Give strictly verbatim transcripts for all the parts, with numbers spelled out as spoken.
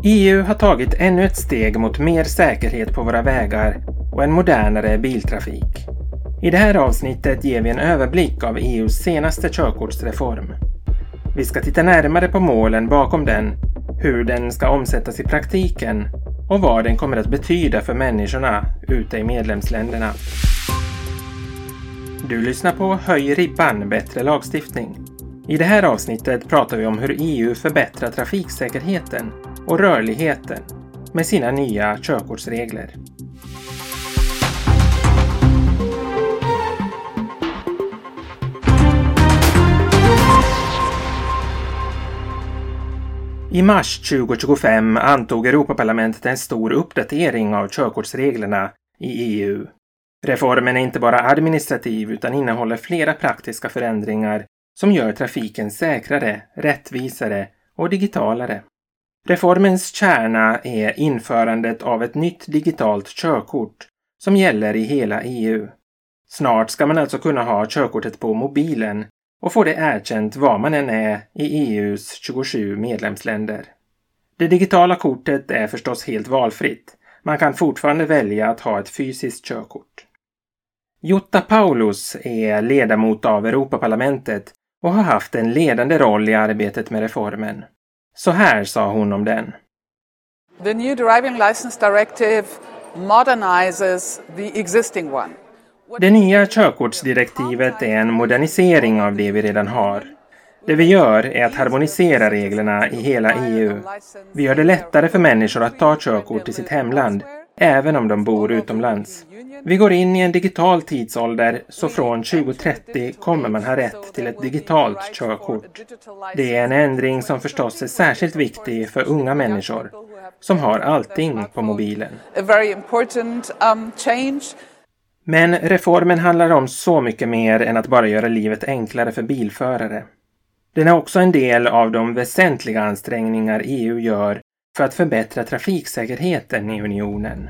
E U har tagit ännu ett steg mot mer säkerhet på våra vägar och en modernare biltrafik. I det här avsnittet ger vi en överblick av E U:s senaste körkortsreform. Vi ska titta närmare på målen bakom den, hur den ska omsättas i praktiken och vad den kommer att betyda för människorna ute i medlemsländerna. Du lyssnar på Höj ribban, bättre lagstiftning. I det här avsnittet pratar vi om hur E U förbättrar trafiksäkerheten och rörligheten med sina nya körkortsregler. I mars tjugo tjugofem antog Europaparlamentet en stor uppdatering av körkortsreglerna i E U. Reformen är inte bara administrativ utan innehåller flera praktiska förändringar som gör trafiken säkrare, rättvisare och digitalare. Reformens kärna är införandet av ett nytt digitalt körkort som gäller i hela E U. Snart ska man alltså kunna ha körkortet på mobilen och få det erkänt var man än är i E U:s tjugosju medlemsländer. Det digitala kortet är förstås helt valfritt. Man kan fortfarande välja att ha ett fysiskt körkort. Jutta Paulus är ledamot av Europaparlamentet och har haft en ledande roll i arbetet med reformen. Så här sa hon om den. The new driving license directive modernizes the existing one. Det nya körkortsdirektivet är en modernisering av det vi redan har. Det vi gör är att harmonisera reglerna i hela E U. Vi gör det lättare för människor att ta körkort i sitt hemland, även om de bor utomlands. Vi går in i en digital tidsålder, så från tjugo trettio kommer man ha rätt till ett digitalt körkort. Det är en ändring som förstås är särskilt viktig för unga människor som har allting på mobilen. Men reformen handlar om så mycket mer än att bara göra livet enklare för bilförare. Den är också en del av de väsentliga ansträngningar E U gör för att förbättra trafiksäkerheten i unionen.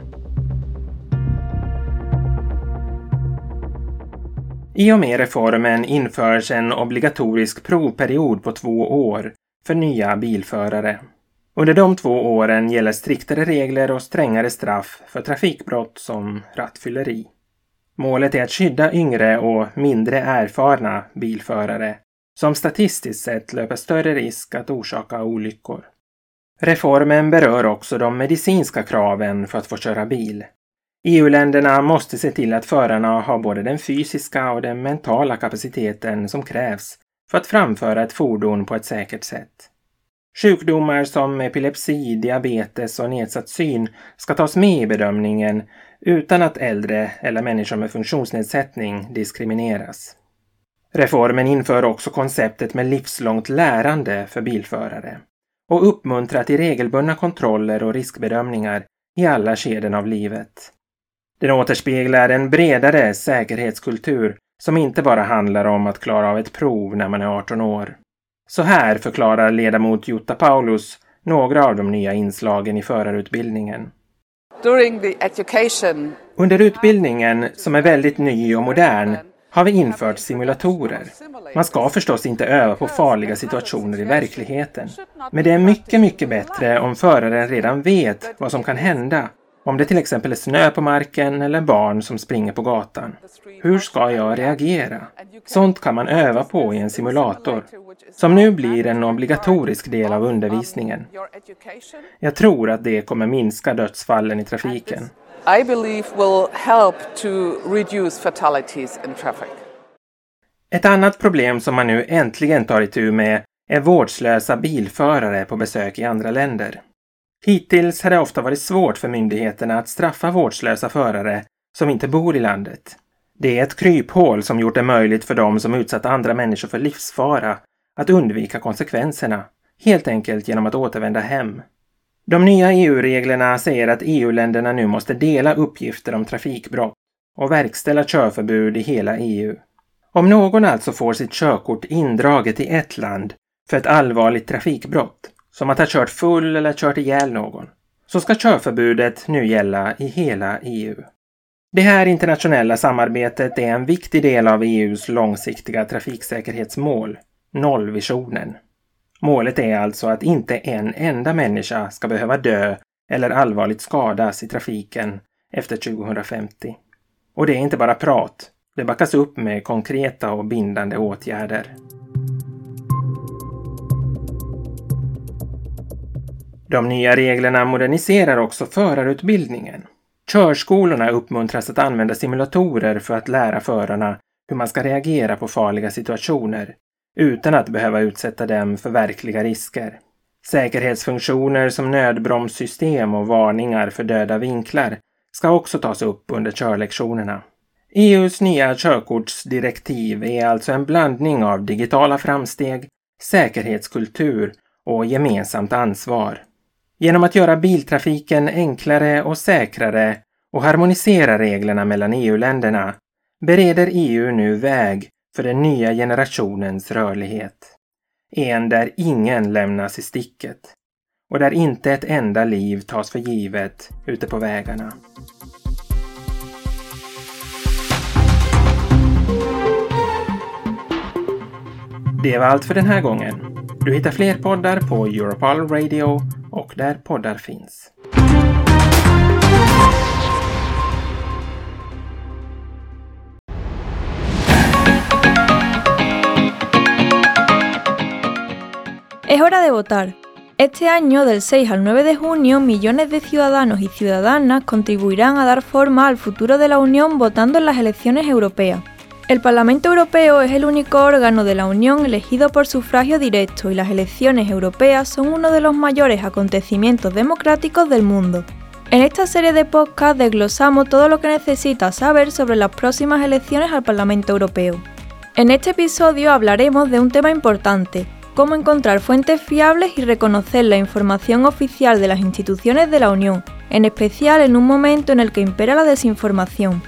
I och med reformen införs en obligatorisk provperiod på två år för nya bilförare. Under de två åren gäller striktare regler och strängare straff för trafikbrott som rattfylleri. Målet är att skydda yngre och mindre erfarna bilförare som statistiskt sett löper större risk att orsaka olyckor. Reformen berör också de medicinska kraven för att få köra bil. E U-länderna måste se till att förarna har både den fysiska och den mentala kapaciteten som krävs för att framföra ett fordon på ett säkert sätt. Sjukdomar som epilepsi, diabetes och nedsatt syn ska tas med i bedömningen utan att äldre eller människor med funktionsnedsättning diskrimineras. Reformen inför också konceptet med livslångt lärande för bilförare och uppmuntrar till regelbundna kontroller och riskbedömningar i alla skeden av livet. Den återspeglar en bredare säkerhetskultur som inte bara handlar om att klara av ett prov när man är arton år. Så här förklarar ledamot Jutta Paulus några av de nya inslagen i förarutbildningen. During the education, Under utbildningen, som är väldigt ny och modern, har vi infört simulatorer. Man ska förstås inte öva på farliga situationer i verkligheten. Men det är mycket, mycket bättre om föraren redan vet vad som kan hända. Om det till exempel är snö på marken eller barn som springer på gatan. Hur ska jag reagera? Sånt kan man öva på i en simulator, som nu blir en obligatorisk del av undervisningen. Jag tror att det kommer minska dödsfallen i trafiken. I believe will help to reduce fatalities in traffic. Ett annat problem som man nu äntligen tar itu med är vårdslösa bilförare på besök i andra länder. Hittills har det ofta varit svårt för myndigheterna att straffa vårdslösa förare som inte bor i landet. Det är ett kryphål som gjort det möjligt för dem som utsatt andra människor för livsfara att undvika konsekvenserna, helt enkelt genom att återvända hem. De nya E U-reglerna säger att E U-länderna nu måste dela uppgifter om trafikbrott och verkställa körförbud i hela E U. Om någon alltså får sitt körkort indraget i ett land för ett allvarligt trafikbrott, som att ha kört full eller kört ihjäl någon, så ska körförbudet nu gälla i hela E U. Det här internationella samarbetet är en viktig del av E U:s långsiktiga trafiksäkerhetsmål, nollvisionen. Målet är alltså att inte en enda människa ska behöva dö eller allvarligt skadas i trafiken efter tjugohundrafemtio. Och det är inte bara prat, det backas upp med konkreta och bindande åtgärder. De nya reglerna moderniserar också förarutbildningen. Körskolorna uppmuntras att använda simulatorer för att lära förarna hur man ska reagera på farliga situationer utan att behöva utsätta dem för verkliga risker. Säkerhetsfunktioner som nödbromssystem och varningar för döda vinklar ska också tas upp under körlektionerna. E U:s nya körkortsdirektiv är alltså en blandning av digitala framsteg, säkerhetskultur och gemensamt ansvar. Genom att göra biltrafiken enklare och säkrare och harmonisera reglerna mellan E U-länderna bereder E U nu väg för den nya generationens rörlighet. En där ingen lämnas i sticket och där inte ett enda liv tas för givet ute på vägarna. Det var allt för den här gången. Du hittar fler poddar på Europol Radio och där poddar finns. Es hora de votar. Este año, del seis al nueve de junio, millones de ciudadanos y ciudadanas contribuirán a dar forma al futuro de la Unión votando en las elecciones europeas. El Parlamento Europeo es el único órgano de la Unión elegido por sufragio directo y las elecciones europeas son uno de los mayores acontecimientos democráticos del mundo. En esta serie de podcasts desglosamos todo lo que necesitas saber sobre las próximas elecciones al Parlamento Europeo. En este episodio hablaremos de un tema importante: cómo encontrar fuentes fiables y reconocer la información oficial de las instituciones de la Unión, en especial en un momento en el que impera la desinformación.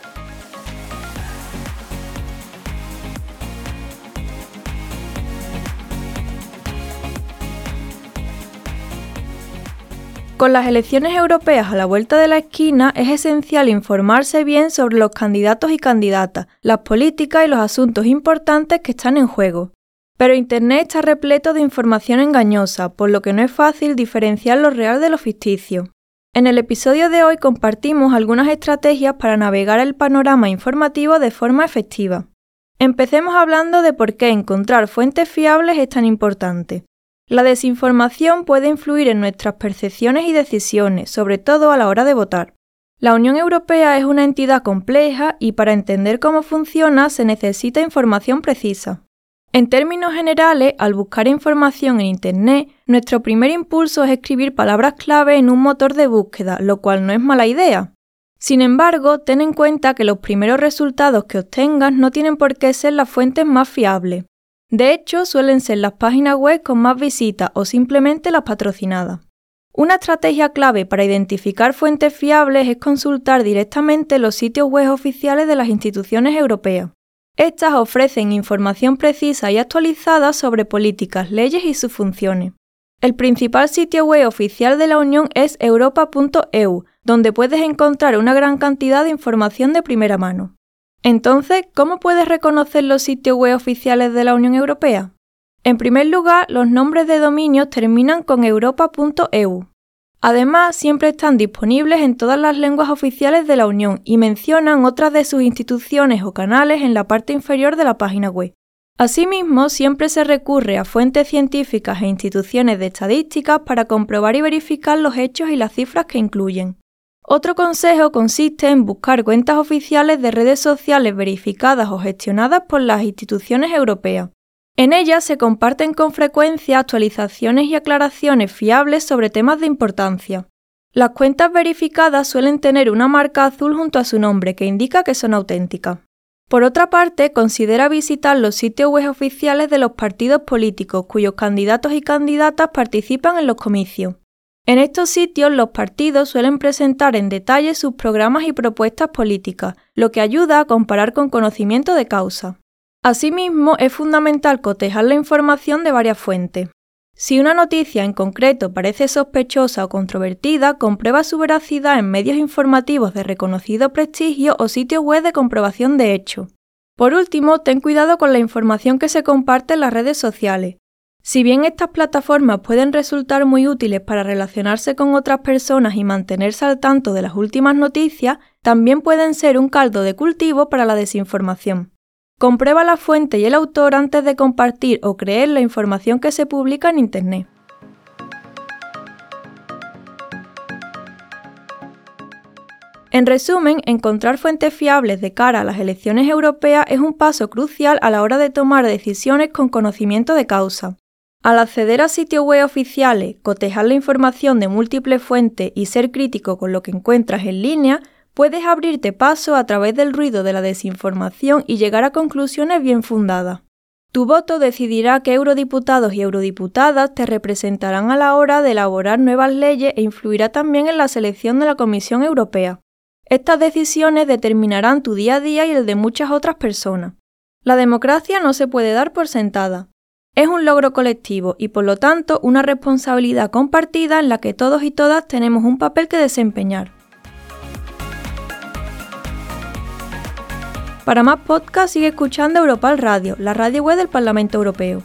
Con las elecciones europeas a la vuelta de la esquina, es esencial informarse bien sobre los candidatos y candidatas, las políticas y los asuntos importantes que están en juego. Pero Internet está repleto de información engañosa, por lo que no es fácil diferenciar lo real de lo ficticio. En el episodio de hoy compartimos algunas estrategias para navegar el panorama informativo de forma efectiva. Empecemos hablando de por qué encontrar fuentes fiables es tan importante. La desinformación puede influir en nuestras percepciones y decisiones, sobre todo a la hora de votar. La Unión Europea es una entidad compleja y para entender cómo funciona se necesita información precisa. En términos generales, al buscar información en Internet, nuestro primer impulso es escribir palabras clave en un motor de búsqueda, lo cual no es mala idea. Sin embargo, ten en cuenta que los primeros resultados que obtengas no tienen por qué ser las fuentes más fiables. De hecho, suelen ser las páginas web con más visitas o simplemente las patrocinadas. Una estrategia clave para identificar fuentes fiables es consultar directamente los sitios web oficiales de las instituciones europeas. Estas ofrecen información precisa y actualizada sobre políticas, leyes y sus funciones. El principal sitio web oficial de la Unión es europa punto e u, donde puedes encontrar una gran cantidad de información de primera mano. Entonces, ¿cómo puedes reconocer los sitios web oficiales de la Unión Europea? En primer lugar, los nombres de dominios terminan con europa punto e u. Además, siempre están disponibles en todas las lenguas oficiales de la Unión y mencionan otras de sus instituciones o canales en la parte inferior de la página web. Asimismo, siempre se recurre a fuentes científicas e instituciones de estadísticas para comprobar y verificar los hechos y las cifras que incluyen. Otro consejo consiste en buscar cuentas oficiales de redes sociales verificadas o gestionadas por las instituciones europeas. En ellas se comparten con frecuencia actualizaciones y aclaraciones fiables sobre temas de importancia. Las cuentas verificadas suelen tener una marca azul junto a su nombre que indica que son auténticas. Por otra parte, considera visitar los sitios web oficiales de los partidos políticos cuyos candidatos y candidatas participan en los comicios. En estos sitios, los partidos suelen presentar en detalle sus programas y propuestas políticas, lo que ayuda a comparar con conocimiento de causa. Asimismo, es fundamental cotejar la información de varias fuentes. Si una noticia en concreto parece sospechosa o controvertida, comprueba su veracidad en medios informativos de reconocido prestigio o sitios web de comprobación de hecho. Por último, ten cuidado con la información que se comparte en las redes sociales. Si bien estas plataformas pueden resultar muy útiles para relacionarse con otras personas y mantenerse al tanto de las últimas noticias, también pueden ser un caldo de cultivo para la desinformación. Comprueba la fuente y el autor antes de compartir o creer la información que se publica en Internet. En resumen, encontrar fuentes fiables de cara a las elecciones europeas es un paso crucial a la hora de tomar decisiones con conocimiento de causa. Al acceder a sitios web oficiales, cotejar la información de múltiples fuentes y ser crítico con lo que encuentras en línea, puedes abrirte paso a través del ruido de la desinformación y llegar a conclusiones bien fundadas. Tu voto decidirá qué eurodiputados y eurodiputadas te representarán a la hora de elaborar nuevas leyes e influirá también en la selección de la Comisión Europea. Estas decisiones determinarán tu día a día y el de muchas otras personas. La democracia no se puede dar por sentada. Es un logro colectivo y, por lo tanto, una responsabilidad compartida en la que todos y todas tenemos un papel que desempeñar. Para más podcasts, sigue escuchando Europal Radio, la radio web del Parlamento Europeo.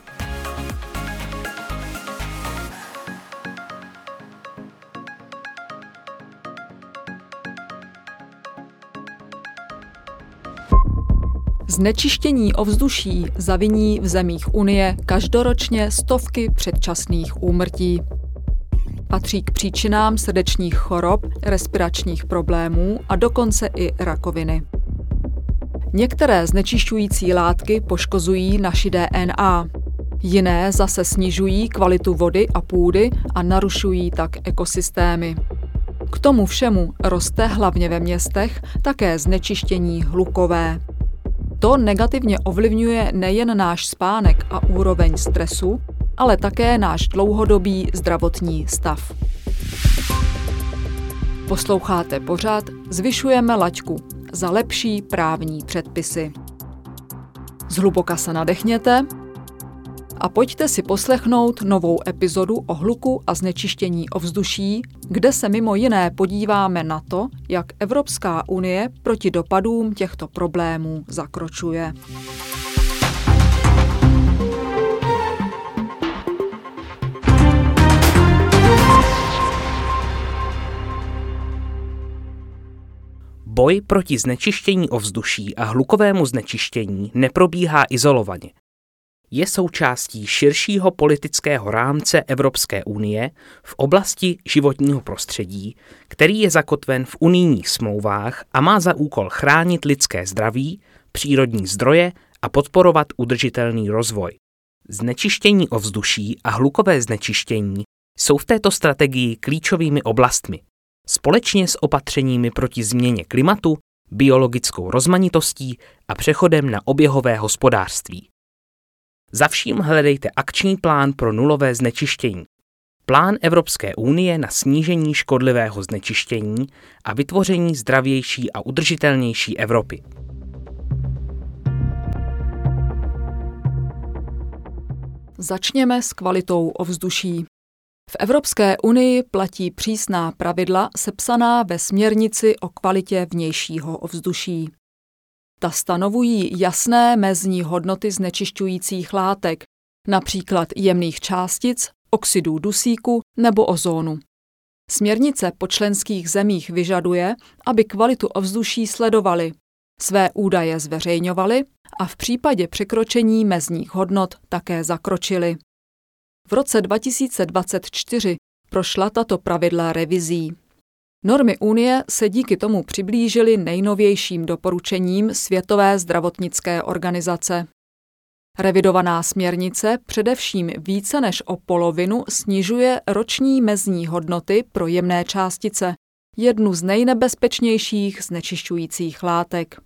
Znečištění ovzduší zaviní v zemích Unie každoročně stovky předčasných úmrtí. Patří k příčinám srdečních chorob, respiračních problémů a dokonce i rakoviny. Některé znečišťující látky poškozují naši D N A, jiné zase snižují kvalitu vody a půdy a narušují tak ekosystémy. K tomu všemu roste hlavně ve městech také znečištění hlukové. To negativně ovlivňuje nejen náš spánek a úroveň stresu, ale také náš dlouhodobý zdravotní stav. Posloucháte pořad Zvyšujeme laťku za lepší právní předpisy. Zhluboka se nadechněte a pojďte si poslechnout novou epizodu o hluku a znečištění ovzduší, kde se mimo jiné podíváme na to, jak Evropská unie proti dopadům těchto problémů zakročuje. Boj proti znečištění ovzduší a hlukovému znečištění neprobíhá izolovaně. Je součástí širšího politického rámce Evropské unie v oblasti životního prostředí, který je zakotven v unijních smlouvách a má za úkol chránit lidské zdraví, přírodní zdroje a podporovat udržitelný rozvoj. Znečištění ovzduší a hlukové znečištění jsou v této strategii klíčovými oblastmi. Společně s opatřeními proti změně klimatu, biologickou rozmanitostí a přechodem na oběhové hospodářství. Za vším hledejte akční plán pro nulové znečištění. Plán Evropské unie na snížení škodlivého znečištění a vytvoření zdravější a udržitelnější Evropy. Začněme s kvalitou ovzduší. V Evropské unii platí přísná pravidla sepsaná ve směrnici o kvalitě vnějšího ovzduší. Ta stanovují jasné mezní hodnoty znečišťujících látek, například jemných částic, oxidů dusíku nebo ozónu. Směrnice po členských zemích vyžaduje, aby kvalitu ovzduší sledovali, své údaje zveřejňovali a v případě překročení mezních hodnot také zakročili. V roce dva tisíce dvacet čtyři prošla tato pravidla revizí. Normy Unie se díky tomu přiblížily nejnovějším doporučením Světové zdravotnické organizace. Revidovaná směrnice především více než o polovinu snižuje roční mezní hodnoty pro jemné částice, jednu z nejnebezpečnějších znečišťujících látek.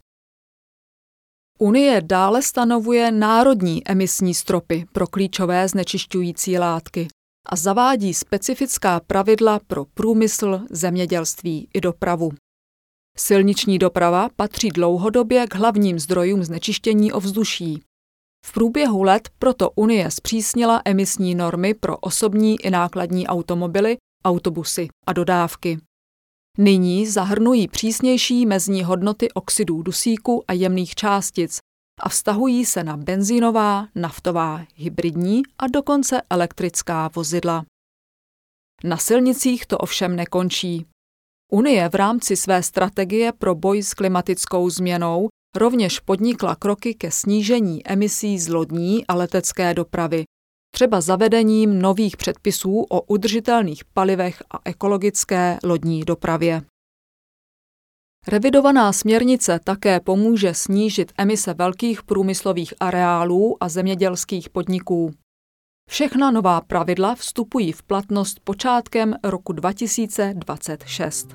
Unie dále stanovuje národní emisní stropy pro klíčové znečišťující látky a zavádí specifická pravidla pro průmysl, zemědělství i dopravu. Silniční doprava patří dlouhodobě k hlavním zdrojům znečištění ovzduší. V průběhu let proto Unie zpřísnila emisní normy pro osobní i nákladní automobily, autobusy a dodávky. Nyní zahrnují přísnější mezní hodnoty oxidů dusíku a jemných částic, a vztahují se na benzínová, naftová, hybridní a dokonce elektrická vozidla. Na silnicích to ovšem nekončí. Unie v rámci své strategie pro boj s klimatickou změnou rovněž podnikla kroky ke snížení emisí z lodní a letecké dopravy, třeba zavedením nových předpisů o udržitelných palivech a ekologické lodní dopravě. Revidovaná směrnice také pomůže snížit emise velkých průmyslových areálů a zemědělských podniků. Všechna nová pravidla vstupují v platnost počátkem roku dva tisíce dvacet šest.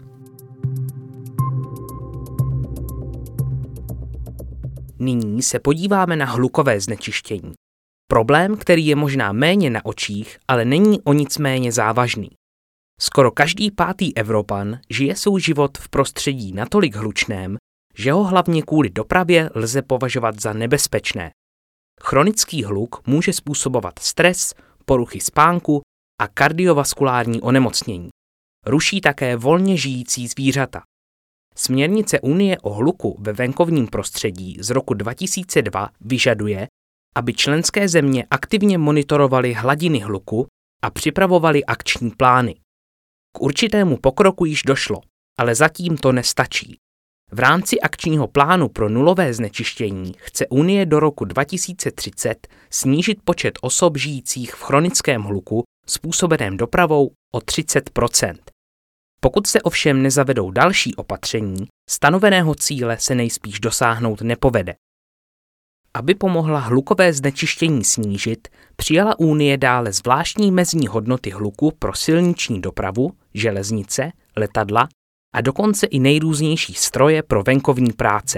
Nyní se podíváme na hlukové znečištění. Problém, který je možná méně na očích, ale není o nic méně závažný. Skoro každý pátý Evropan žije svůj život v prostředí natolik hlučném, že ho hlavně kvůli dopravě lze považovat za nebezpečné. Chronický hluk může způsobovat stres, poruchy spánku a kardiovaskulární onemocnění. Ruší také volně žijící zvířata. Směrnice Unie o hluku ve venkovním prostředí z roku dva tisíce dva vyžaduje, aby členské země aktivně monitorovaly hladiny hluku a připravovaly akční plány. K určitému pokroku již došlo, ale zatím to nestačí. V rámci akčního plánu pro nulové znečištění chce Unie do roku dva tisíce třicet snížit počet osob žijících v chronickém hluku způsobeném dopravou o třicet procent. Pokud se ovšem nezavedou další opatření, stanoveného cíle se nejspíš dosáhnout nepovede. Aby pomohla hlukové znečištění snížit, přijala Unie dále zvláštní mezní hodnoty hluku pro silniční dopravu, železnice, letadla a dokonce i nejrůznější stroje pro venkovní práce.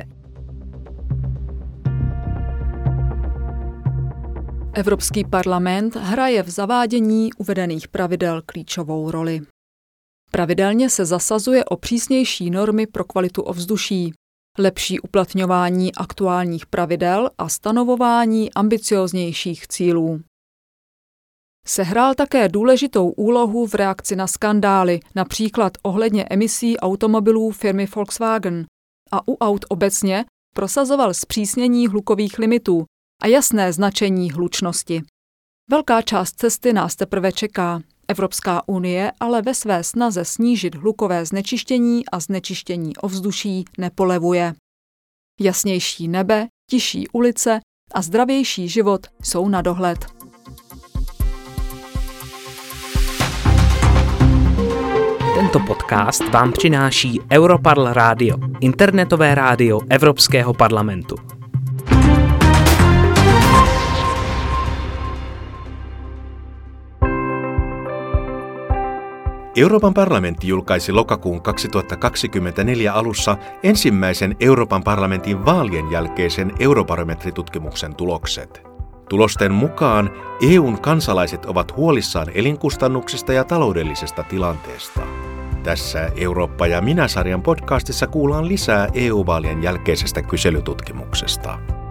Evropský parlament hraje v zavádění uvedených pravidel klíčovou roli. Pravidelně se zasazuje o přísnější normy pro kvalitu ovzduší, lepší uplatňování aktuálních pravidel a stanovování ambicióznějších cílů. Sehrál také důležitou úlohu v reakci na skandály, například ohledně emisí automobilů firmy Volkswagen, a u aut obecně prosazoval zpřísnění hlukových limitů a jasné značení hlučnosti. Velká část cesty nás teprve čeká. Evropská unie ale ve své snaze snížit hlukové znečištění a znečištění ovzduší nepolevuje. Jasnější nebe, tišší ulice a zdravější život jsou na dohled. Tento podcast vám přináší Europarl Radio, internetové rádio Evropského parlamentu. Euroopan parlamentti julkaisi lokakuun kaksituhattakaksikymmentäneljä alussa ensimmäisen Euroopan parlamentin vaalien jälkeisen eurobarometritutkimuksen tulokset. Tulosten mukaan E U:n kansalaiset ovat huolissaan elinkustannuksista ja taloudellisesta tilanteesta. Tässä Eurooppa ja minä -sarjan podcastissa kuullaan lisää E U-vaalien jälkeisestä kyselytutkimuksesta.